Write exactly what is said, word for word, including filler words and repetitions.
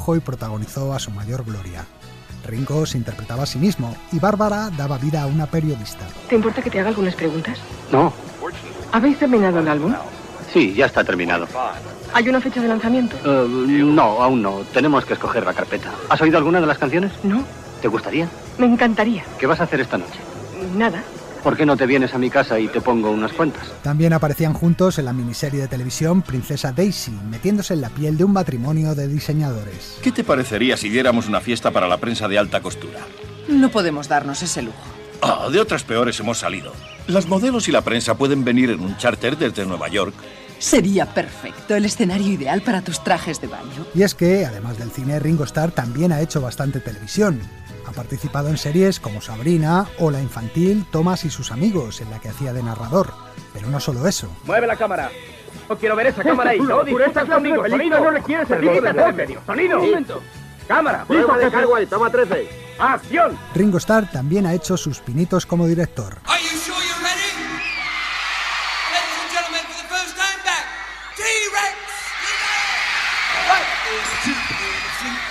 produjo y protagonizó a su mayor gloria. Ringo se interpretaba a sí mismo y Bárbara daba vida a una periodista. ¿Te importa que te haga algunas preguntas? No. ¿Habéis terminado el álbum? Sí, ya está terminado. ¿Hay una fecha de lanzamiento? Uh, no, aún no. Tenemos que escoger la carpeta. ¿Has oído alguna de las canciones? No. ¿Te gustaría? Me encantaría. ¿Qué vas a hacer esta noche? Nada. ¿Por qué no te vienes a mi casa y te pongo unas cuantas? También aparecían juntos en la miniserie de televisión Princesa Daisy, metiéndose en la piel de un matrimonio de diseñadores. ¿Qué te parecería si diéramos una fiesta para la prensa de alta costura? No podemos darnos ese lujo. Ah, de otras peores hemos salido. Las modelos y la prensa pueden venir en un charter desde Nueva York. Sería perfecto, el escenario ideal para tus trajes de baño. Y es que, además del cine, Ringo Starr también ha hecho bastante televisión. Ha participado en series como Sabrina o la infantil Thomas y sus amigos, en la que hacía de narrador. Pero no solo eso. ¡Mueve la cámara! No quiero ver esa cámara ahí. No discutas conmigo. Sonido no requiere servicio de en medio. ¡Sonido! Un momento. ¡Cámara! ¡Listo, de cargo ahí! ¡Toma trece! ¡Acción! Ringo Starr también ha hecho sus pinitos como director. Are you sure you're ready? Ladies and gentlemen, for the first time back, T-Rex! One, two, three,